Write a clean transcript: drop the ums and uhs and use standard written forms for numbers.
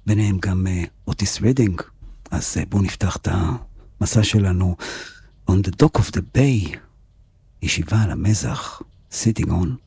ביניהם גם אוטיס רדינג. אז בואו נפתח את המסע שלנו. On the dock of the bay, ישיבה על המזח, sitting on